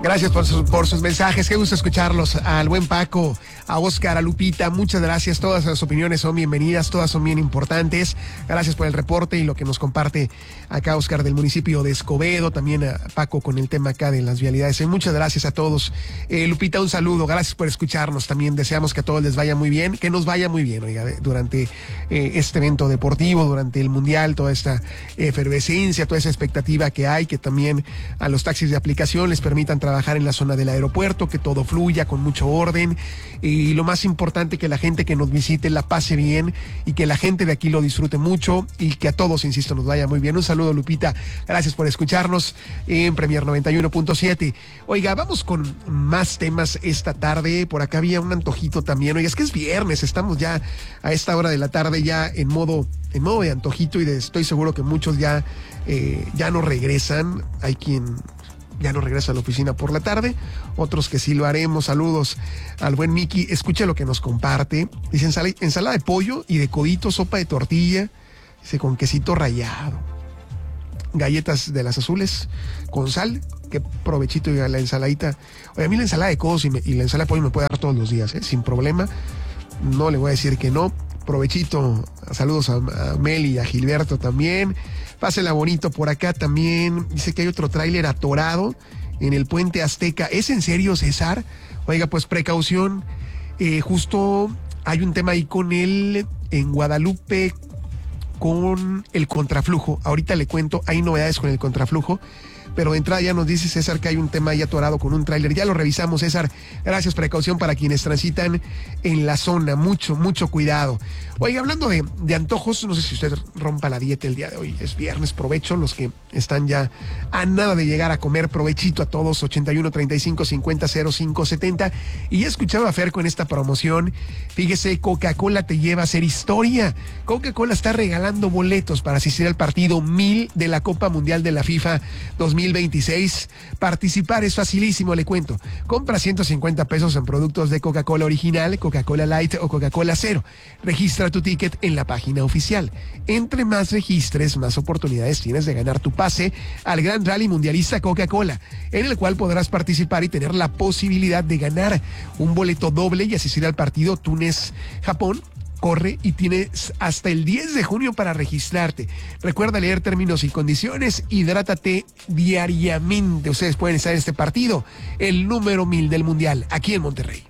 Gracias por sus mensajes. Qué gusto escucharlos. Al buen Paco, a Oscar, a Lupita, muchas gracias. Todas las opiniones son bienvenidas, todas son bien importantes. Gracias por el reporte y lo que nos comparte acá Oscar del municipio de Escobedo. También a Paco con el tema acá de las vialidades. Muchas gracias a todos. Lupita, un saludo. Gracias por escucharnos. También deseamos que a todos les vaya muy bien, que nos vaya muy bien, oiga, durante este evento deportivo, durante el Mundial, toda esta efervescencia, toda esa expectativa que hay, que también a los taxis de aplicación les permitan trabajar en la zona del aeropuerto, que todo fluya con mucho orden y lo más importante, que la gente que nos visite la pase bien y que la gente de aquí lo disfrute mucho y que a todos, insisto, nos vaya muy bien. Un saludo, Lupita, gracias por escucharnos en Premier 91.7. Oiga, vamos con más temas esta tarde. Por acá había un antojito también. Oiga, es que es viernes, estamos ya a esta hora de la tarde ya en modo de antojito y estoy seguro que muchos ya no regresan. Hay quien ya no regresa a la oficina por la tarde, otros que sí lo haremos. Saludos al buen Miki, escuche lo que nos comparte. Dice ensalada de pollo y de codito, sopa de tortilla, dice con quesito rallado, galletas de las azules con sal. Qué provechito, y la ensaladita. Oye, a mí la ensalada de codos y la ensalada de pollo me puede dar todos los días, sin problema. No le voy a decir que no. Provechito. Saludos a Meli y a Gilberto también. Pásela bonito por acá también. Dice que hay otro tráiler atorado en el puente Azteca. ¿Es en serio, César? Oiga, pues precaución. Justo hay un tema ahí con él en Guadalupe con el contraflujo. Ahorita le cuento, hay novedades con el contraflujo. Pero de entrada ya nos dice César que hay un tema ahí atorado con un tráiler. Ya lo revisamos, César. Gracias, precaución para quienes transitan en la zona. Mucho cuidado. Oiga, hablando de antojos, no sé si usted rompa la dieta el día de hoy. Es viernes, provecho. Los que están ya a nada de llegar a comer, provechito a todos. 81 35 50 05 70. Y ya escuchaba a Fer con esta promoción. Fíjese, Coca-Cola te lleva a hacer historia. Coca-Cola está regalando boletos para asistir al partido 1000 de la Copa Mundial de la FIFA 2026. Participar es facilísimo, le cuento. Compra 150 pesos en productos de Coca-Cola original, Coca-Cola Light o Coca-Cola Cero. Registra tu ticket en la página oficial. Entre más registres, más oportunidades tienes de ganar tu pase al Gran Rally Mundialista Coca-Cola, en el cual podrás participar y tener la posibilidad de ganar un boleto doble y asistir al partido Túnez-Japón. Corre y tienes hasta el 10 de junio para registrarte. Recuerda leer términos y condiciones. Hidrátate diariamente. Ustedes pueden estar en este partido, el número 1000 del Mundial, aquí en Monterrey.